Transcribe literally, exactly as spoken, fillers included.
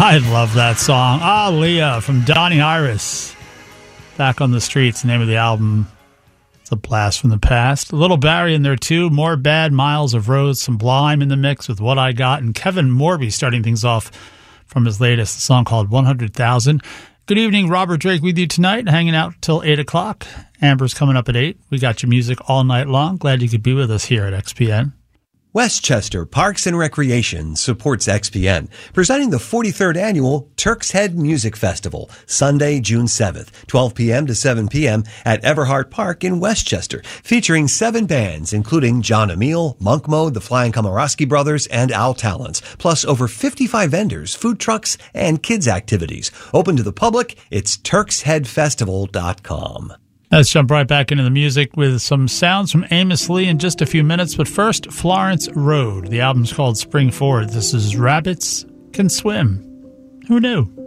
I love that song. Ah, Leah from Donny Iris. Back on the Streets, the name of the album. It's a blast from the past. A little Barry in there, too. More Bad, Miles of Roads, some Blime in the mix with What I Got, and Kevin Morby starting things off from his latest song called one hundred thousand. Good evening, Robert Drake with you tonight, hanging out till eight o'clock. Amber's coming up at eight. We got your music all night long. Glad you could be with us here at X P N. Westchester Parks and Recreation supports X P N, presenting the forty-third Annual Turk's Head Music Festival, Sunday, June seventh, twelve p.m. to seven p.m. at Everhart Park in Westchester, featuring seven bands, including John Emile, Monk Mode, the Flying Komorowski Brothers, and Al Talents, plus over fifty-five vendors, food trucks, and kids' activities. Open to the public, it's turks head festival dot com. Let's jump right back into the music with some sounds from Amos Lee in just a few minutes. But first, Florence Road. The album's called Spring Forward. This is Rabbits Can Swim. Who knew?